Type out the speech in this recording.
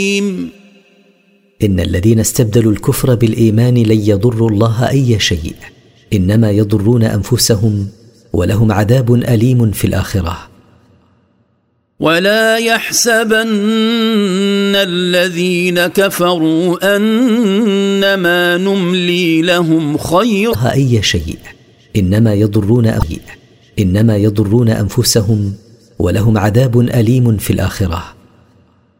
إن الذين استبدلوا الكفر بالإيمان لن يضروا الله أي شيء، إنما يضرون أنفسهم ولهم عذاب أليم في الآخرة. ولا يحسبن الذين كفروا أنما نملي لهم خير أي شيء، إنما يضرون أنفسهم ولهم عذاب أليم في الآخرة.